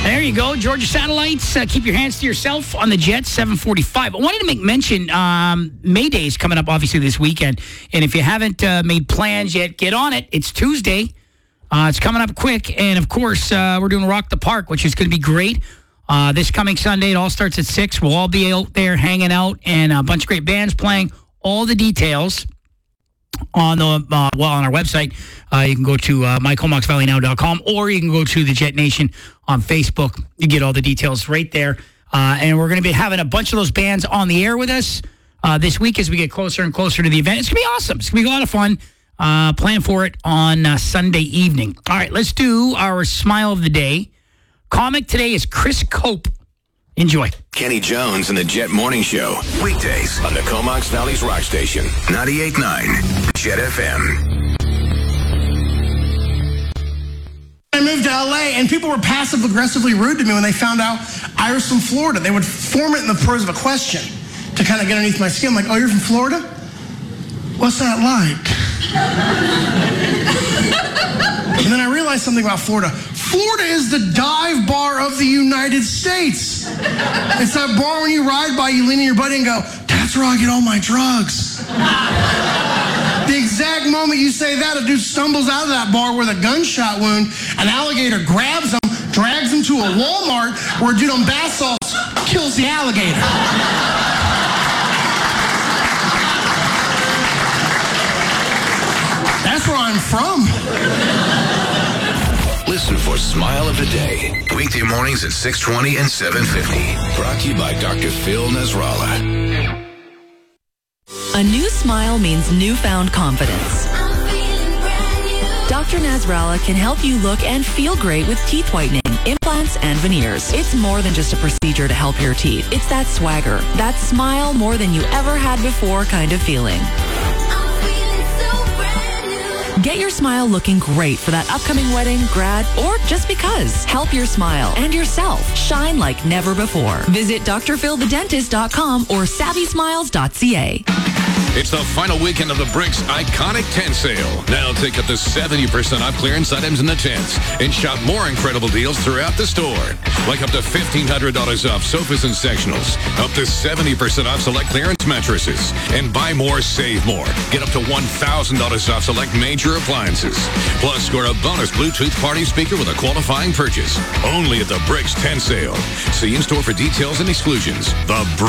There you go, Georgia Satellites. Keep your hands to yourself on the Jets, 7:45. I wanted to make mention, May Day is coming up, obviously, this weekend. And if you haven't made plans yet, get on it. It's Tuesday. It's coming up quick. And, of course, we're doing Rock the Park, which is going to be great. This coming Sunday, it all starts at 6. We'll all be out there hanging out and a bunch of great bands playing. All the details on our website. You can go to mycomoxvalleynow.com or you can go to the Jet Nation on Facebook. You get all the details right there. And we're going to be having a bunch of those bands on the air with us this week as we get closer and closer to the event. It's going to be awesome. It's going to be a lot of fun. Plan for it on Sunday evening. All right, let's do our Smile of the Day. Comic today is Chris Cope. Enjoy. Kenny Jones and the Jet Morning Show. Weekdays on the Comox Valley's rock station. 98.9 Jet FM. I moved to LA and people were passive-aggressively rude to me when they found out I was from Florida. They would form it in the pose of a question to kind of get underneath my skin. Like, oh, you're from Florida? What's that like? And then I realized something about Florida. Florida is the dive bar of the United States. It's that bar when you ride by, you lean in your buddy and go, that's where I get all my drugs. The exact moment you say that, a dude stumbles out of that bar with a gunshot wound, an alligator grabs him, drags him to a Walmart where a dude on bath salts kills the alligator. That's where I'm from. Listen for Smile of the Day. Weekday mornings at 6:20 and 7:50. Brought to you by Dr. Phil Nasrallah. A new smile means newfound confidence. Dr. Nasrallah can help you look and feel great with teeth whitening, implants, and veneers. It's more than just a procedure to help your teeth. It's that swagger, that smile more than you ever had before kind of feeling. Get your smile looking great for that upcoming wedding, grad, or just because. Help your smile and yourself shine like never before. Visit drphildentist.com or savvysmiles.ca. It's the final weekend of the Bricks Iconic Tent Sale. Now take up to 70% off clearance items in the tents and shop more incredible deals throughout the store. Like up to $1,500 off sofas and sectionals, up to 70% off select clearance mattresses, and buy more, save more. Get up to $1,000 off select major appliances. Plus, score a bonus Bluetooth party speaker with a qualifying purchase. Only at the Bricks Tent Sale. See in store for details and exclusions. The Bricks.